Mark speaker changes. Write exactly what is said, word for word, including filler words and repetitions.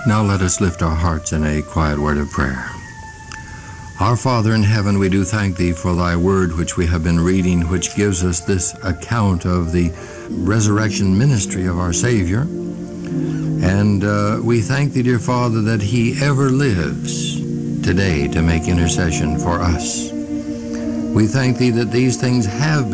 Speaker 1: Now let us lift our hearts in a quiet word of prayer. Our Father in heaven, we do thank Thee for Thy word which we have been reading, which gives us this account of the resurrection ministry of our Savior. And uh, we thank Thee, dear Father, that He ever lives today to make intercession for us. We thank Thee that these things have been